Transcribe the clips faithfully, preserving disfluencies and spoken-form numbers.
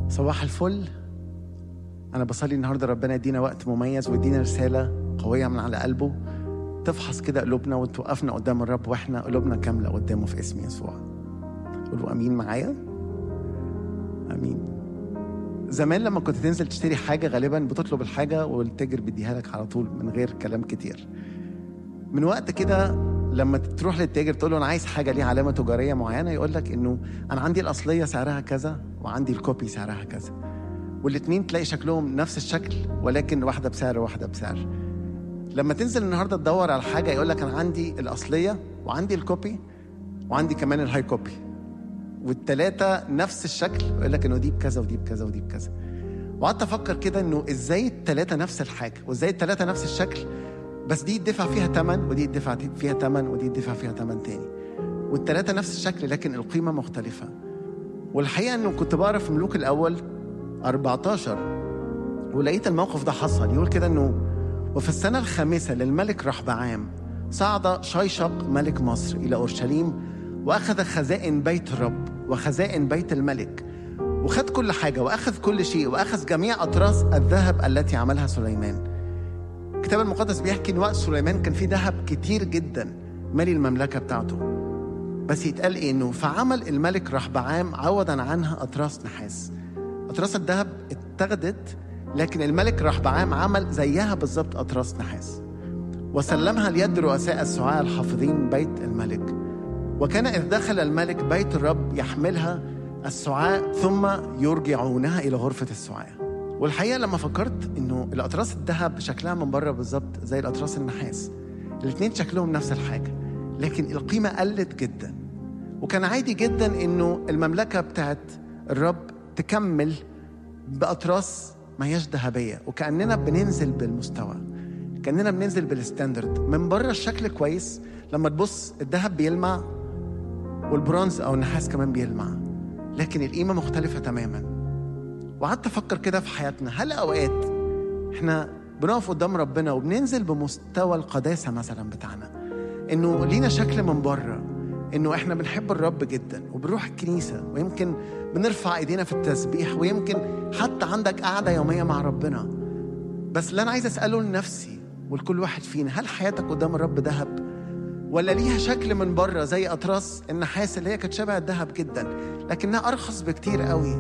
صباح الفل. أنا بصلي النهاردة ربنا يدينا وقت مميز ويدينا رسالة قوية من على قلبه تفحص كده قلوبنا وتوقفنا قدام الرب وإحنا قلوبنا كاملة قدامه في اسم يسوع. قولوا أمين معايا. أمين. زمان لما كنت تنزل تشتري حاجة غالبا بتطلب الحاجة والتاجر بيديها لك على طول من غير كلام كتير. من وقت كده لما تروح للتاجر تقول له أنا عايز حاجة ليها علامة تجارية معينة، يقول لك إنه أنا عندي الأصلية سعرها كذا وعندي الكوبي سعرها كذا، والاتنين تلاقي شكلهم نفس الشكل ولكن واحدة بسعر وواحدة بسعر. لما تنزل النهاردة تدور على حاجة يقول لك أنا عندي الأصلية وعندي الكوبي وعندي كمان الهاي كوبي، والتلاتة نفس الشكل، يقول لك إنه دي بكذا ودي بكذا ودي بكذا. وقعدت أفكر كده إنه إزاي التلاتة نفس الحاجة وإزاي التلاتة نفس الشكل، بس دي يدفع فيها تمن ودي يدفع فيها تمن ودي يدفع فيها تمن تاني، والتلاتة نفس الشكل لكن القيمة مختلفة. والحقيقة إنه كنت بقرا في ملوك الأول أربعتاشر ولقيت الموقف ده حصل. يقول كده إنه وفي السنة الخامسة للملك رحبعام صعد شيشق ملك مصر إلى أورشليم وأخذ خزائن بيت الرب وخزائن بيت الملك، وخد كل حاجة وأخذ كل شيء وأخذ جميع أطراس الذهب التي عملها سليمان. الكتاب المقدس بيحكي إن وقت سليمان كان فيه ذهب كتير جدا مالي المملكة بتاعته، بس يتقال إيه إنه فعمل الملك رحبعام عوضا عنها أطراس نحاس. أطراس الذهب اتخذت لكن الملك رحبعام عمل زيها بالضبط أطراس نحاس وسلمها ليد رؤساء السعاة الحافظين بيت الملك. وكان إذ دخل الملك بيت الرب يحملها السعاة ثم يرجعونها إلى غرفة السعاة. والحقيقة لما فكرت إنه الأطراس الذهب شكلها من بره بالضبط زي الأطراس النحاس، الاثنين شكلهم نفس الحاجة لكن القيمة قلت جدا. وكان عادي جدا إنه المملكة بتاعت الرب تكمل بأطراس ما هياش ذهبية، وكأننا بننزل بالمستوى، كأننا بننزل بالستاندرد. من بره الشكل كويس، لما تبص الذهب بيلمع والبرونز أو النحاس كمان بيلمع، لكن القيمة مختلفة تماما. وقعدت أفكر كده في حياتنا، هل أوقات إحنا بنقف قدام ربنا وبننزل بمستوى القداسة مثلا بتاعنا، إنه لينا شكل من بره إنه إحنا بنحب الرب جدا وبنروح الكنيسة ويمكن بنرفع إيدينا في التسبيح ويمكن حتى عندك قعدة يومية مع ربنا، بس اللي أنا عايز أسأله لنفسي ولكل واحد فينا، هل حياتك قدام الرب ذهب ولا ليها شكل من بره زي أطراس النحاس اللي هي كانت شبه الذهب جدا لكنها أرخص بكتير قوي؟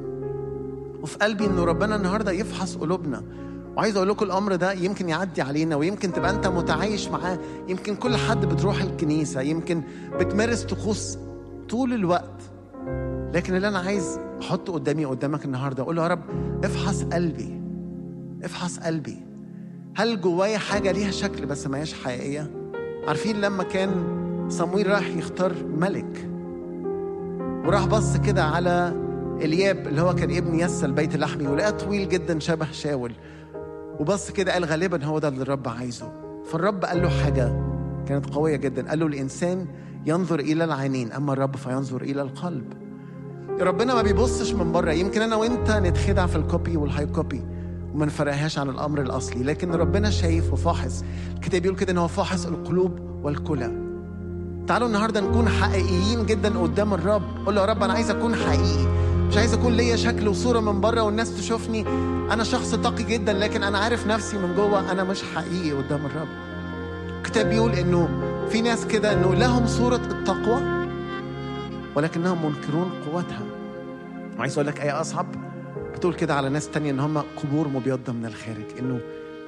وفي قلبي إنه ربنا النهاردة يفحص قلوبنا. وعايز أقول لكم الأمر ده يمكن يعدي علينا ويمكن تبقى أنت متعايش معاه، يمكن كل حد بتروح الكنيسة، يمكن بتمارس طقوس طول الوقت، لكن اللي أنا عايز أحطه قدامي قدامك النهاردة أقول له يا رب افحص قلبي، افحص قلبي. هل جوايا حاجة ليها شكل بس ما هيش حقيقية؟ عارفين لما كان صمويل راح يختار ملك وراح بص كده على الياب اللي هو كان ابن يسى البيت اللحمي ولقاه طويل جدا شبه شاول، وبص كده قال غالبا هو ده اللي الرب عايزه. فالرب قال له حاجة كانت قوية جدا، قال له الإنسان ينظر إلى العينين أما الرب فينظر إلى القلب. ربنا ما بيبصش من بره. يمكن أنا وإنت نتخدع في الكوبي والهاي كوبي وما نفرقهاش عن الأمر الأصلي، لكن ربنا شايف وفاحص. الكتاب بيقول كده إن هو فاحص القلوب والكلى. تعالوا النهاردة نكون حقيقيين جدا قدام الرب. قول له يا رب أنا عايز أكون حقيقي، مش عايز أكون ليا شكل وصورة من بره والناس تشوفني أنا شخص تقي جدا لكن أنا عارف نفسي من جوه أنا مش حقيقي قدام الرب. الكتاب بيقول إنه في ناس كده إنه لهم صورة التقوى ولكنهم منكرون قوتها. وعايز أقول لك آية أصعب بتقول كده على ناس تانية إن هم قبور مبيضة من الخارج، إنه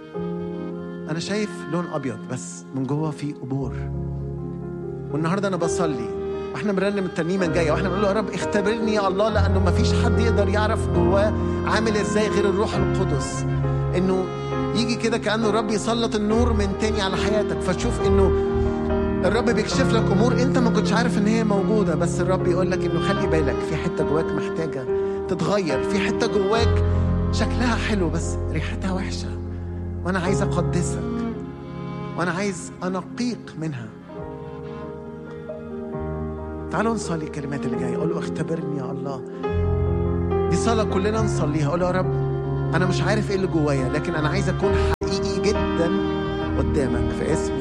أنا شايف لون أبيض بس من جوه في قبور. والنهاردة أنا بصلي واحنا بنرنم الترنيمة الجاية واحنا بنقول يا رب اختبرني يا الله، لأنه مفيش حد يقدر يعرف جواه عامل ازاي غير الروح القدس. إنه يجي كده كأنه الرب يسلط النور من تاني على حياتك فتشوف إنه الرب بيكشف لك أمور أنت ما كنتش عارف إن هي موجودة، بس الرب يقول لك إنه خلي بالك في حتة جواك محتاجة تتغير، في حتة جواك شكلها حلو بس ريحتها وحشة، وأنا عايز أقدسك وأنا عايز أنقيك منها. تعالوا نصلي الكلمات اللي جاية. قولوا اختبرني يا الله. دي صلاة كلنا نصليها. قولوا يا رب أنا مش عارف إيه اللي جوايا لكن أنا عايز أكون حقيقي جدا قدامك في اسم